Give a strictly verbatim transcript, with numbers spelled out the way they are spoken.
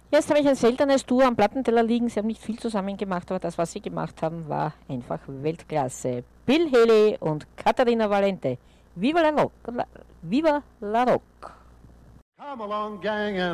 Jetzt habe ich ein seltenes Duo am Plattenteller liegen. Sie haben nicht viel zusammen gemacht, aber das, was sie gemacht haben, war einfach Weltklasse. Bill Haley und Caterina Valente. Viva la Rock! Viva la Rock! Come along, gang, and